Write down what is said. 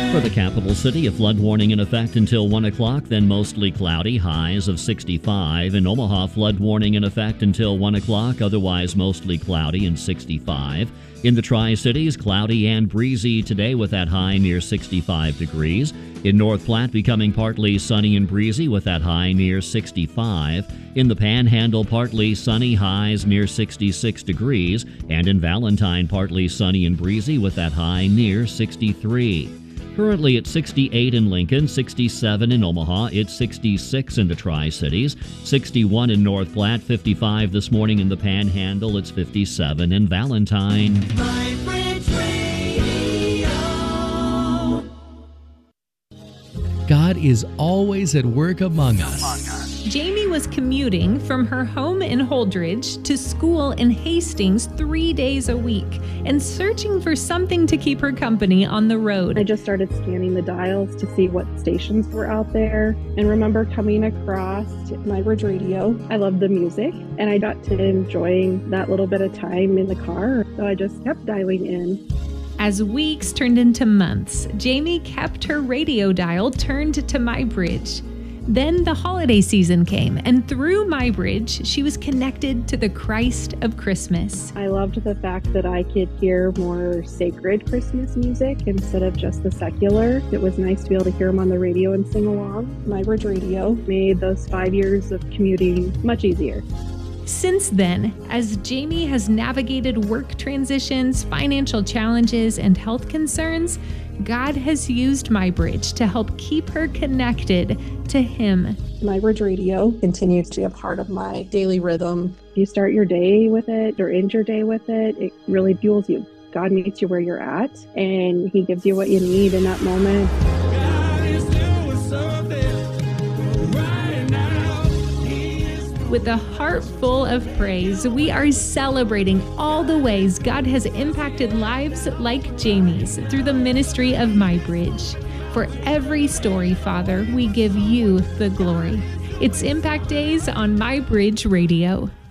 For the capital city, a flood warning in effect until 1 o'clock, then mostly cloudy, highs of 65. In Omaha, flood warning in effect until 1 o'clock, otherwise mostly cloudy and 65. In the Tri-Cities, cloudy and breezy today with that high near 65 degrees. In North Platte, becoming partly sunny and breezy with that high near 65. In the Panhandle, partly sunny, highs near 66 degrees. And in Valentine, partly sunny and breezy with that high near 63. Currently at 68 in Lincoln, 67 in Omaha, it's 66 in the Tri-Cities, 61 in North Platte, 55 this morning in the Panhandle, it's 57 in Valentine. My Bridge Radio. God is always at work among us. Jamie was commuting from her home in Holdridge to school in Hastings 3 days a week and searching for something to keep her company on the road. I just started scanning the dials to see what stations were out there and remember coming across My Bridge Radio. I loved the music and I got to enjoying that little bit of time in the car, so I just kept dialing in. As weeks turned into months, Jamie kept her radio dial turned to My Bridge. Then the holiday season came, and through My Bridge, she was connected to the Christ of Christmas. I loved the fact that I could hear more sacred Christmas music instead of just the secular. It was nice to be able to hear them on the radio and sing along. My Bridge Radio made those 5 years of commuting much easier. Since then, as Jamie has navigated work transitions, financial challenges, and health concerns, God has used My Bridge to help keep her connected to Him. My Bridge Radio continues to be a part of my daily rhythm. If you start your day with it or end your day with it, it really fuels you. God meets you where you're at, and He gives you what you need in that moment. With a heart full of praise, we are celebrating all the ways God has impacted lives like Jamie's through the ministry of My Bridge. For every story, Father, we give you the glory. It's Impact Days on My Bridge Radio.